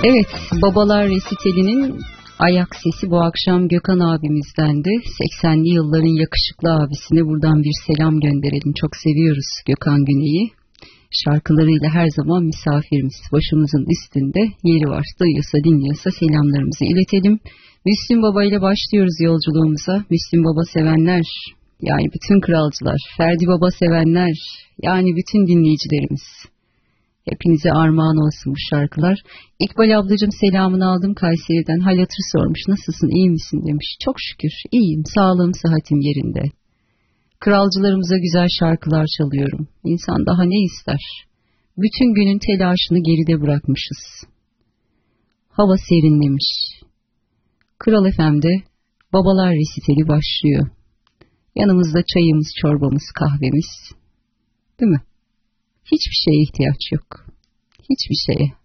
Evet, Babalar Resitali'nin ayak sesi bu akşam Gökhan abimizdendi. 80'li yılların yakışıklı abisine buradan bir selam gönderelim. Çok seviyoruz Gökhan Güney'i. Şarkılarıyla her zaman misafirimiz. Başımızın üstünde yeri var. Duyuyorsa dinliyorsa selamlarımızı iletelim. Müslüm Baba ile başlıyoruz yolculuğumuza. Müslüm Baba sevenler, yani bütün kralcılar, Ferdi Baba sevenler, yani bütün dinleyicilerimiz. Hepinize armağan olsun bu şarkılar. İkbal ablacığım selamını aldım Kayseri'den. Hal hatır sormuş. Nasılsın, iyi misin demiş. Çok şükür iyiyim, sağlığım sıhhatim yerinde. Kralcılarımıza güzel şarkılar çalıyorum. İnsan daha ne ister? Bütün günün telaşını geride bırakmışız. Hava serinlemiş. Kral FM'de Babalar Resitali başlıyor. Yanımızda çayımız, çorbamız, kahvemiz. Değil mi? Hiçbir şeye ihtiyaç yok. Hiçbir şeye.